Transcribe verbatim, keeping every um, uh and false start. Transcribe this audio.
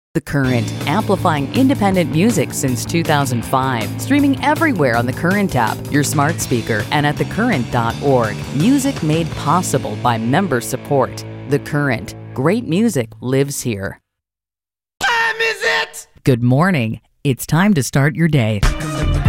The Current, amplifying independent music since two thousand five. Streaming everywhere on The Current app, your smart speaker, and at the current dot org. Music made possible by member support. The Current. Great music lives here. Time is it? Good morning. It's time to start your day.